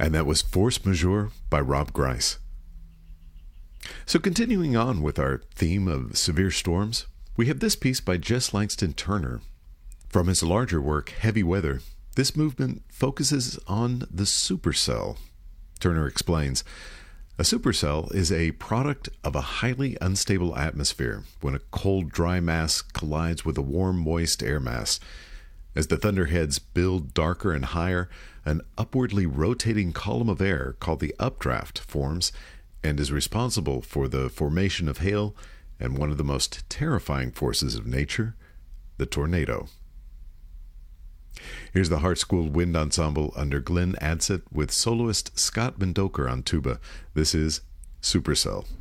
And that was Force Majeure by Rob Grice. So continuing on with our theme of severe storms, we have this piece by Jess Langston Turner. From his larger work, Heavy Weather, this movement focuses on the supercell. Turner explains, a supercell is a product of a highly unstable atmosphere when a cold, dry mass collides with a warm, moist air mass. As the thunderheads build darker and higher, an upwardly rotating column of air called the updraft forms and is responsible for the formation of hail and one of the most terrifying forces of nature, the tornado. Here's the Hart School Wind Ensemble under Glenn Adsett with soloist Scott Mendoker on tuba. This is Supercell.